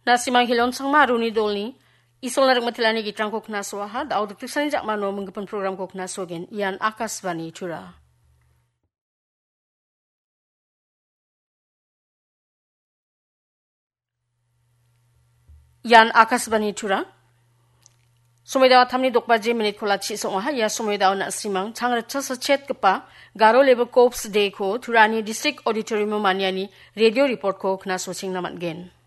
Nasimang hilon sangma runi dolni isol narak matilani gitrang ko kena suaha da audio kriksani jak mano menggepen program ko kena sogen ian Akasvani Tura. Ian Akasvani Tura. Sumedawa tamni dokba je menit kola chi songaha ya sumedawa na simang changra chasa chet kepa garo level corps day ko Turani district auditorium maniani radio report ko kena sosing namat gen.